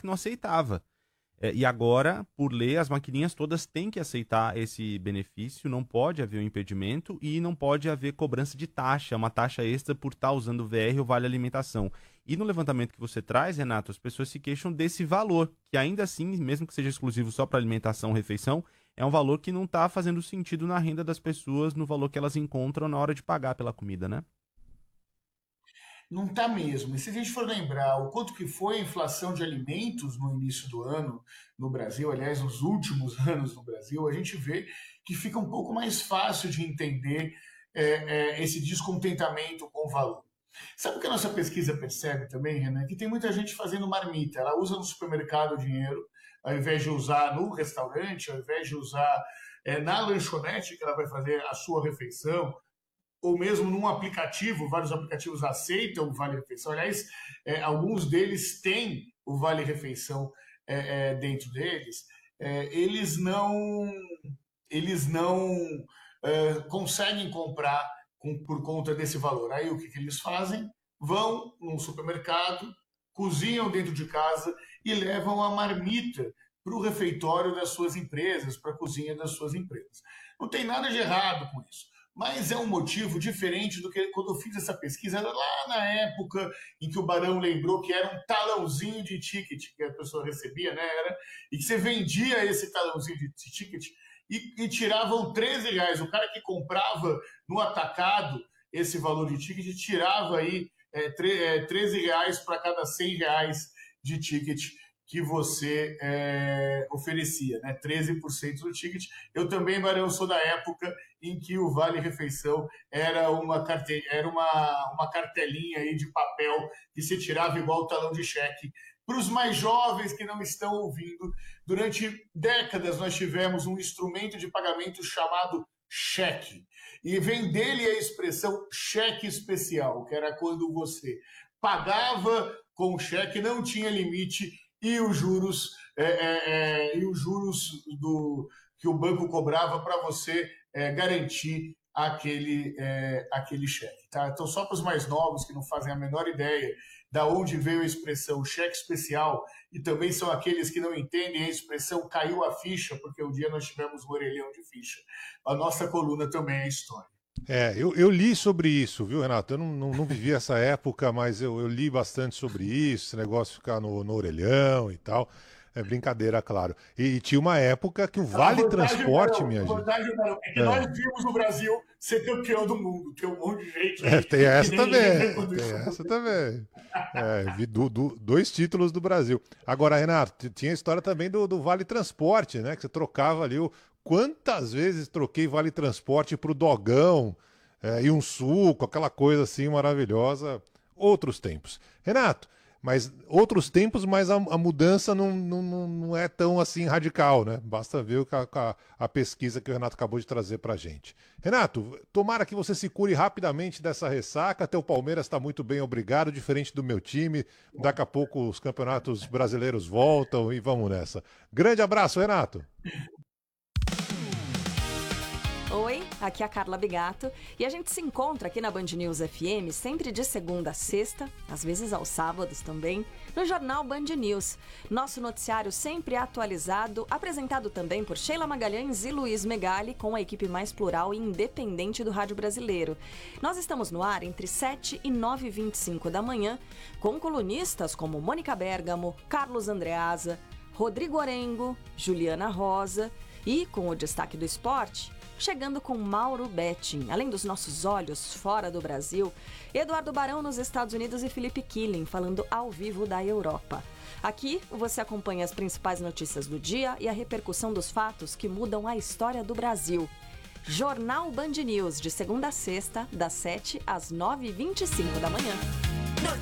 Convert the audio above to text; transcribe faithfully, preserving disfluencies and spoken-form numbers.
que não aceitava. É, e agora, por lei, as maquininhas todas têm que aceitar esse benefício, não pode haver um impedimento e não pode haver cobrança de taxa, uma taxa extra por estar usando o V R ou Vale Alimentação. E no levantamento que você traz, Renato, as pessoas se queixam desse valor, que ainda assim, mesmo que seja exclusivo só para alimentação ou refeição, é um valor que não está fazendo sentido na renda das pessoas, no valor que elas encontram na hora de pagar pela comida, né? Não está mesmo. E se a gente for lembrar o quanto que foi a inflação de alimentos no início do ano no Brasil, aliás, nos últimos anos no Brasil, a gente vê que fica um pouco mais fácil de entender é, é, esse descontentamento com o valor. Sabe o que a nossa pesquisa percebe também, Renan? Que tem muita gente fazendo marmita. Ela usa no supermercado o dinheiro, ao invés de usar no restaurante, ao invés de usar é, na lanchonete que ela vai fazer a sua refeição, ou mesmo num aplicativo, vários aplicativos aceitam o Vale Refeição. Aliás, é, alguns deles têm o Vale Refeição é, é, dentro deles. É, eles não, eles não é, conseguem comprar com, por conta desse valor. Aí o que, que eles fazem? Vão num supermercado, cozinham dentro de casa e levam a marmita para o refeitório das suas empresas, para a cozinha das suas empresas. Não tem nada de errado com isso. Mas é um motivo diferente do que quando eu fiz essa pesquisa, lá na época em que o Barão lembrou que era um talãozinho de ticket que a pessoa recebia, né? Era, e que você vendia esse talãozinho de ticket e, e tiravam treze reais. O cara que comprava no atacado esse valor de ticket tirava aí é, treze reais para cada cem reais de ticket que você é, oferecia, né? treze por cento do ticket. Eu também, Barão, sou da época em que o Vale Refeição era uma, carte... era uma, uma cartelinha aí de papel que se tirava igual o talão de cheque. Para os mais jovens que não estão ouvindo, durante décadas nós tivemos um instrumento de pagamento chamado cheque. E vem dele a expressão cheque especial, que era quando você pagava com cheque, não tinha limite, e os juros, é, é, é, e os juros do, que o banco cobrava para você é, garantir aquele, é, aquele cheque. Tá? Então, só para os mais novos que não fazem a menor ideia da onde veio a expressão cheque especial, e também são aqueles que não entendem a expressão caiu a ficha, porque um dia nós tivemos um orelhão de ficha. A nossa coluna também é história. É, eu, eu li sobre isso, viu, Renato? Eu não, não, não vivi essa época, mas eu, eu li bastante sobre isso, esse negócio de ficar no, no orelhão e tal. É brincadeira, claro. E, e tinha uma época que o Vale vantagem, Transporte, não, minha gente... vantagem, não, é que é. nós vimos no Brasil ser campeão do mundo. Tem um monte de gente... É, tem essa também, tem essa também. É, vi do, do, dois títulos do Brasil. Agora, Renato, tinha a história também do, do Vale Transporte, né? Que você trocava ali o... Quantas vezes troquei Vale Transporte pro Dogão é, e um suco, aquela coisa assim maravilhosa. Outros tempos. Renato, mas outros tempos, mas a, a mudança não, não, não é tão assim radical, né? Basta ver a, a, a pesquisa que o Renato acabou de trazer pra gente. Renato, tomara que você se cure rapidamente dessa ressaca. Teu Palmeiras está muito bem, obrigado, diferente do meu time. Daqui a pouco os campeonatos brasileiros voltam e vamos nessa. Grande abraço, Renato. Oi, aqui é a Carla Bigato e a gente se encontra aqui na Band News F M sempre de segunda a sexta, às vezes aos sábados também, no Jornal Band News. Nosso noticiário sempre atualizado, apresentado também por Sheila Magalhães e Luiz Megali, com a equipe mais plural e independente do rádio brasileiro. Nós estamos no ar entre sete e nove e vinte e cinco da manhã, com colunistas como Mônica Bergamo, Carlos Andreasa, Rodrigo Orengo, Juliana Rosa e, com o destaque do esporte, chegando com Mauro Betting, além dos nossos olhos fora do Brasil, Eduardo Barão nos Estados Unidos e Felipe Killing falando ao vivo da Europa. Aqui você acompanha as principais notícias do dia e a repercussão dos fatos que mudam a história do Brasil. Jornal Band News, de segunda a sexta, das sete às nove e vinte e cinco da manhã.